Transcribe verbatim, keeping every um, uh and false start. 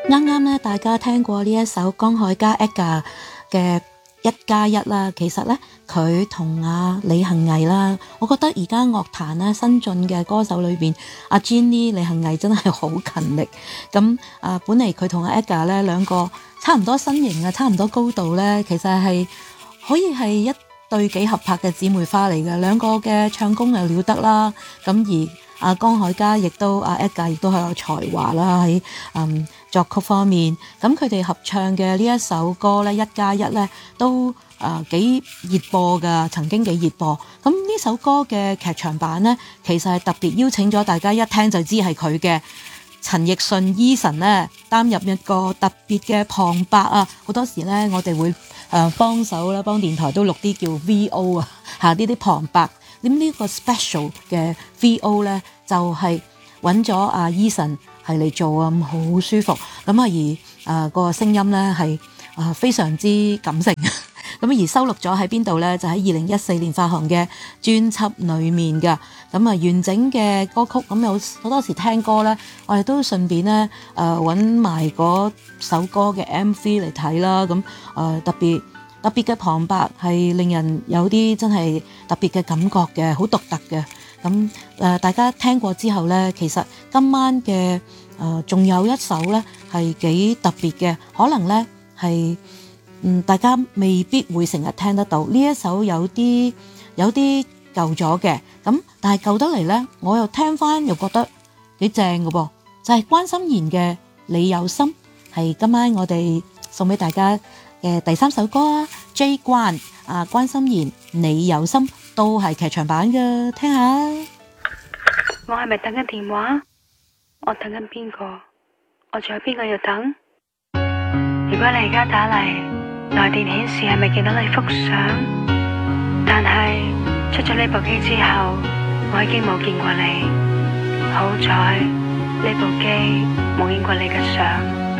啱啱咧，大家聽過呢一首江海嘉 Edgar 嘅一加一啦，其實咧佢同阿李幸倪啦，我覺得而家樂壇咧新進嘅歌手裏邊，阿 Jenny 李幸倪真係好勤力。咁啊，本嚟佢同阿 Edgar 咧兩個差唔多身形啊，差唔多高度咧，其實係可以係一對幾合拍嘅姊妹花嚟嘅，兩個嘅唱功又了得啦。咁而阿江海嘉亦都阿 Edgar 亦都係有才華啦，喺嗯作曲方面，咁佢哋合唱嘅呢一首歌咧，一加一咧都誒幾熱播㗎，曾經幾熱播。咁呢首歌嘅劇場版咧，其實係特別邀請咗大家一聽就知係佢嘅陳奕迅 Eason 咧擔任一個特別嘅旁白啊！好多時咧，我哋會誒幫手啦，幫電台都錄啲叫 V O 啊，嚇呢啲旁白。咁呢個 special 嘅 V O 咧，就係揾咗阿 Eason 係嚟做啊，好舒服。咁啊而誒個聲音咧係啊非常之感性。咁而收錄咗喺邊度咧？就喺二零一四年發行嘅專輯裡面㗎。咁啊完整嘅歌曲，咁有好多時聽歌咧，我哋都順便咧誒揾埋嗰首歌嘅 M V 嚟睇啦。咁誒、呃、特別。特別嘅旁白係令人有啲真係特別嘅感覺嘅，好獨特嘅。咁誒、呃，大家聽過之後呢，其實今晚嘅誒仲有一首呢係幾特別嘅，可能呢係嗯大家未必會成日聽得到。呢一首有啲有啲舊咗嘅，咁但係舊得嚟呢，我又聽翻又覺得幾正嘅噃，就係、是、關心妍嘅《你有心》，係今晚我哋送俾大家嘅第三首歌啊 ，J 關啊關心妍你有心都係劇場版嘅，聽下。 我係咪等緊電話？我等緊邊個？我仲有邊個要等？如果你而家打嚟，來電顯示係咪見到你幅相？但係出咗呢部機之後，我已經冇見過你。好彩呢部機冇影過你嘅相。